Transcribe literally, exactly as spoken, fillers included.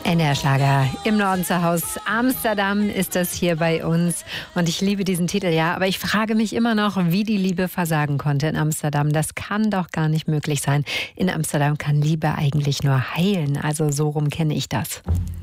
N R-Schlager im Norden zu Hause. Amsterdam ist das hier bei uns. Und ich liebe diesen Titel, ja. Aber ich frage mich immer noch, wie die Liebe versagen konnte in Amsterdam. Das kann doch gar nicht möglich sein. In Amsterdam kann Liebe eigentlich nur heilen. Also so rum kenne ich das.